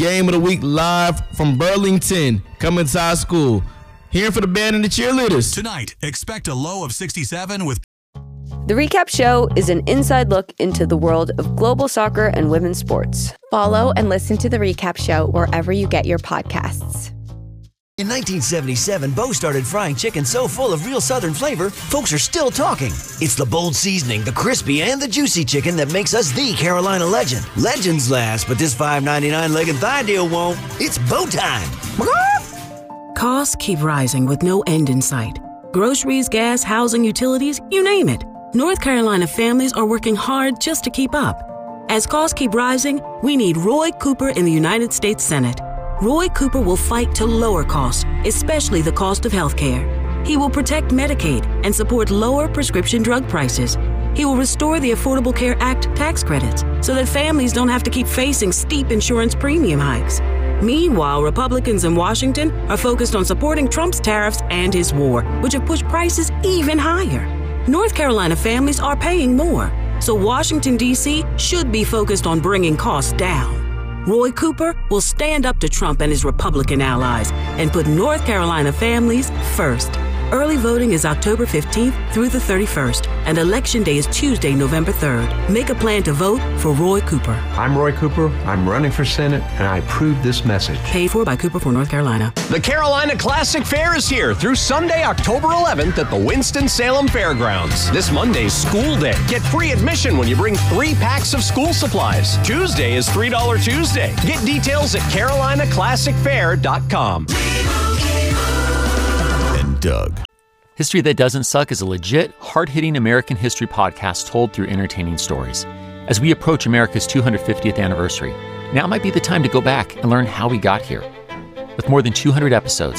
Game of the week live from Burlington, Cummins High School. Hearing for the band and the cheerleaders. Tonight, expect a low of 67 with... The Recap Show is an inside look into the world of global soccer and women's sports. Follow and listen to The Recap Show wherever you get your podcasts. In 1977, Bo started frying chicken so full of real Southern flavor, folks are still talking. It's the bold seasoning, the crispy, and the juicy chicken that makes us the Carolina legend. Legends last, but this $5.99 leg and thigh deal won't. It's Bo time. Costs keep rising with no end in sight. Groceries, gas, housing, utilities, you name it. North Carolina families are working hard just to keep up. As costs keep rising, we need Roy Cooper in the United States Senate. Roy Cooper will fight to lower costs, especially the cost of health care. He will protect Medicaid and support lower prescription drug prices. He will restore the Affordable Care Act tax credits so that families don't have to keep facing steep insurance premium hikes. Meanwhile, Republicans in Washington are focused on supporting Trump's tariffs and his war, which have pushed prices even higher. North Carolina families are paying more, so Washington, D.C. should be focused on bringing costs down. Roy Cooper will stand up to Trump and his Republican allies and put North Carolina families first. Early voting is October 15th through the 31st, and Election Day is Tuesday, November 3rd. Make a plan to vote for Roy Cooper. I'm Roy Cooper. I'm running for Senate, and I approve this message. Paid for by Cooper for North Carolina. The Carolina Classic Fair is here through Sunday, October 11th at the Winston-Salem Fairgrounds. This Monday's School Day. Get free admission when you bring 3 packs of school supplies. Tuesday is $3 Tuesday. Get details at carolinaclassicfair.com. Doug. History That Doesn't Suck is a legit, hard-hitting American history podcast told through entertaining stories. As we approach America's 250th anniversary, now might be the time to go back and learn how we got here. With more than 200 episodes,